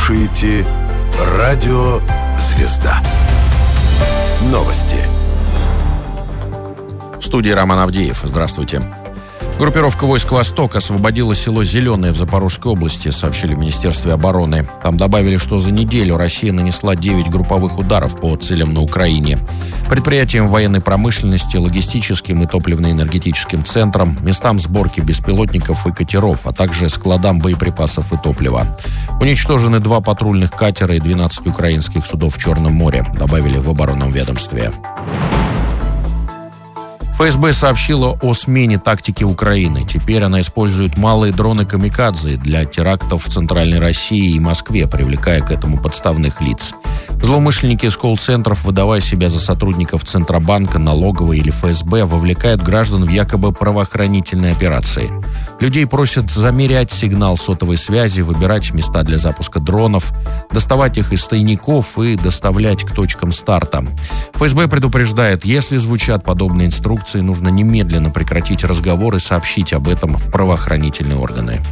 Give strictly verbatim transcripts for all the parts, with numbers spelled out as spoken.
слушаете «Радио Звезда». Новости. В студии Роман Авдеев. Здравствуйте. Группировка войск «Восток» освободила село Зеленое в Запорожской области, сообщили в Министерстве обороны. Там добавили, что за неделю Россия нанесла девять групповых ударов по целям на Украине. Предприятиям военной промышленности, логистическим и топливно-энергетическим центрам, местам сборки беспилотников и катеров, а также складам боеприпасов и топлива. Уничтожены два патрульных катера и двенадцать украинских судов в Черном море, добавили в оборонном ведомстве. ФСБ сообщила о смене тактики Украины. Теперь она использует малые дроны-камикадзе для терактов в Центральной России и Москве, привлекая к этому подставных лиц. Злоумышленники из колл-центров, выдавая себя за сотрудников Центробанка, налоговой или ФСБ, вовлекают граждан в якобы правоохранительные операции. Людей просят замерять сигнал сотовой связи, выбирать места для запуска дронов, доставать их из тайников и доставлять к точкам старта. ФСБ предупреждает, если звучат подобные инструкции, нужно немедленно прекратить разговор и сообщить об этом в правоохранительные органы.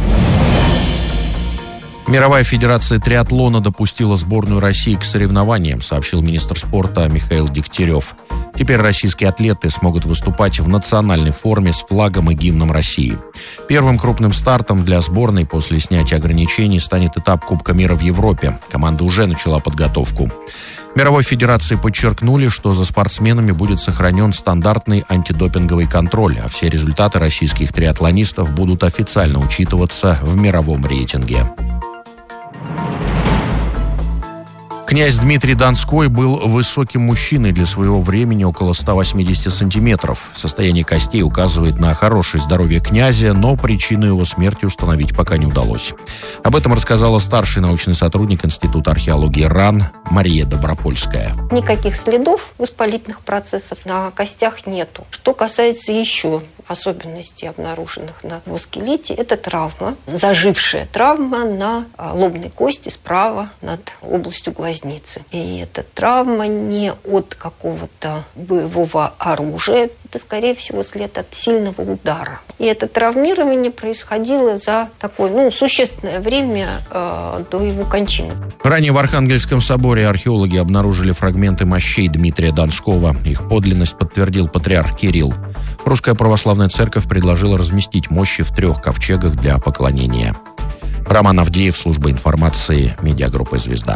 Мировая федерация триатлона допустила сборную России к соревнованиям, сообщил министр спорта Михаил Дегтярев. Теперь российские атлеты смогут выступать в национальной форме с флагом и гимном России. Первым крупным стартом для сборной после снятия ограничений станет этап Кубка мира в Европе. Команда уже начала подготовку. Мировой федерации подчеркнули, что за спортсменами будет сохранен стандартный антидопинговый контроль, а все результаты российских триатлонистов будут официально учитываться в мировом рейтинге. Князь Дмитрий Донской был высоким мужчиной для своего времени, около ста восьмидесяти сантиметров. Состояние костей указывает на хорошее здоровье князя, но причину его смерти установить пока не удалось. Об этом рассказала старший научный сотрудник Института археологии РАН Мария Добропольская. Никаких следов воспалительных процессов на костях нету. Что касается еще особенностей, обнаруженных на его скелете, это травма, зажившая травма на лобной кости справа над областью глазницы. И эта травма не от какого-то боевого оружия, это, скорее всего, след от сильного удара. И это травмирование происходило за такое, ну, существенное время э, до его кончины. Ранее в Архангельском соборе археологи обнаружили фрагменты мощей Дмитрия Донского. Их подлинность подтвердил патриарх Кирилл. Русская православная церковь предложила разместить мощи в трех ковчегах для поклонения. Роман Авдеев, служба информации, медиагруппа «Звезда».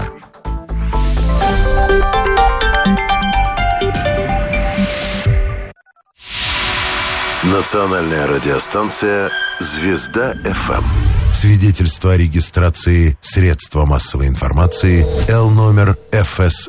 Национальная радиостанция «Звезда-эф эм». Свидетельство о регистрации средства массовой информации Л номер эф эс